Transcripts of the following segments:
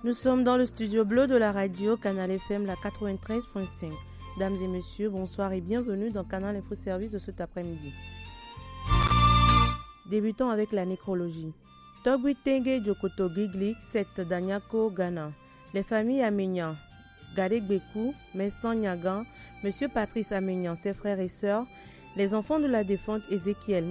Nous sommes dans le studio bleu de la radio Canal FM, la 93.5. Dames et messieurs, bonsoir et bienvenue dans Canal Info Service de cet après-midi. Débutons avec la nécrologie. Togwi Tenge Jokoto Giglik, 7 Danyako, Ghana. Les familles Aménian, Gadek Bekou, Messan Nyagan, Monsieur Patrice Aménian, ses frères et sœurs, les enfants de la défunte Ézéchiel,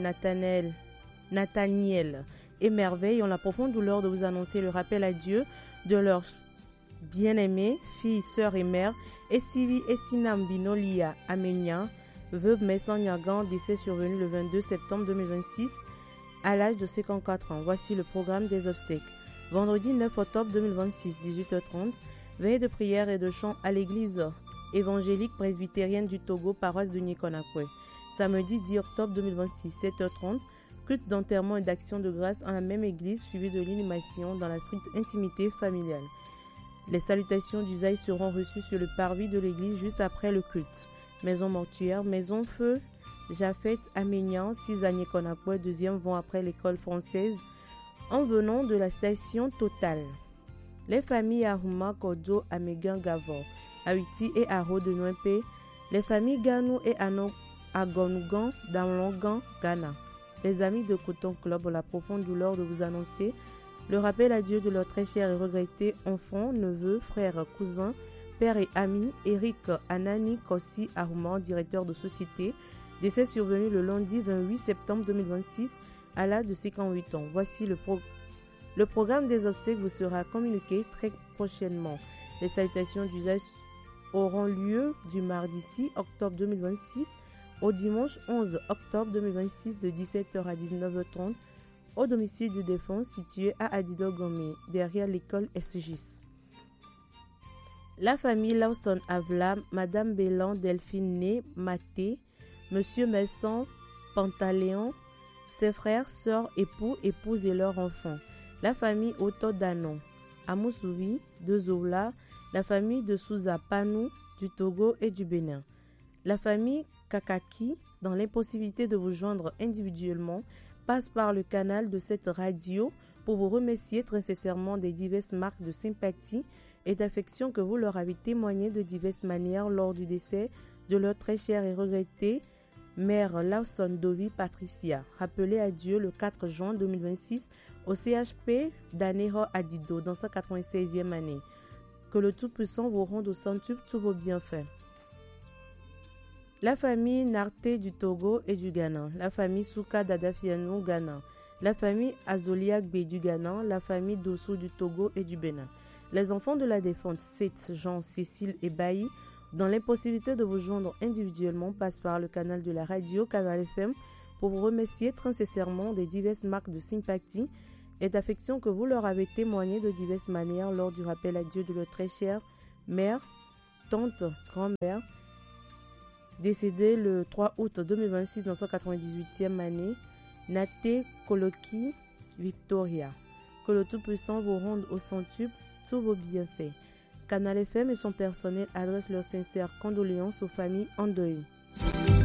Nathaniel et Merveille ont la profonde douleur de vous annoncer le rappel à Dieu de leurs bien-aimés, filles, sœurs et mères, Estivi et Sinam Binolia Aménian, veuve Messan Nyagan, décès survenu le 22 septembre 2026 à l'âge de 54 ans. Voici le programme des obsèques. Vendredi 9 octobre 2026, 18h30, veille de prière et de chant à l'église évangélique presbytérienne du Togo, paroisse de Nikonakwe. Samedi 10 octobre 2026, 7h30, culte d'enterrement et d'action de grâce en la même église, suivi de l'inhumation dans la stricte intimité familiale. Les salutations d'usage seront reçues sur le parvis de l'église juste après le culte. Maison mortuaire, maison feu, Jafet Aménian, 6 à Nikonakwe, deuxième vont après l'école française, en venant de la station Total. Les familles Ahuma, Kodo, Amégan, Gavor, Haïti et Aro de Nouempe, les familles Ganou et Agonougan, Damlongan, Ghana. Les amis de Coton Club ont la profonde douleur de vous annoncer le rappel à Dieu de leur très cher et regretté enfant, neveu, frère, cousin, père et ami, Eric Anani Kossi Ahouman, directeur de société, décès survenu le lundi 28 septembre 2026 à l'âge de 58 ans. Voici le programme des obsèques vous sera communiqué très prochainement. Les salutations d'usage auront lieu du mardi 6 octobre 2026 au dimanche 11 octobre 2026 de 17h à 19h30 au domicile du défunt situé à Adido Gomé, derrière l'école SGIS. La famille Lawson Avla, Madame Bélan, Delphine Né, Maté, Monsieur Messon, Pantaléon, ses frères, sœurs, époux, épouses et leurs enfants. La famille Otto Danon, Amoussouvi, de Zola, la famille de Souza Panou, du Togo et du Bénin. La famille Kakaki, dans l'impossibilité de vous joindre individuellement, passe par le canal de cette radio pour vous remercier très sincèrement des diverses marques de sympathie et d'affection que vous leur avez témoigné de diverses manières lors du décès de leur très chère et regrettée mère Lawson Dovi Patricia, rappelée à Dieu le 4 juin 2026 au CHP d'Anéro Adido dans sa 96e année. Que le Tout-Puissant vous rende au centuple tous vos bienfaits. La famille Narté du Togo et du Ghana, la famille Souka Dadafianou Ghana, la famille Azoliagbe du Ghana, la famille Dossou du Togo et du Bénin. Les enfants de la défunte Seth, Jean, Cécile et Bailly, dans l'impossibilité de vous joindre individuellement, passent par le canal de la radio Canal FM pour vous remercier très sincèrement des diverses marques de sympathie et d'affection que vous leur avez témoigné de diverses manières lors du rappel à Dieu de leur très chère mère, tante, grand-mère, décédée le 3 août 2026 dans sa 98e année, Naté Koloki Victoria. Que le Tout-Puissant vous rende au centuple tous vos bienfaits. Canal FM et son personnel adressent leurs sincères condoléances aux familles endeuillées.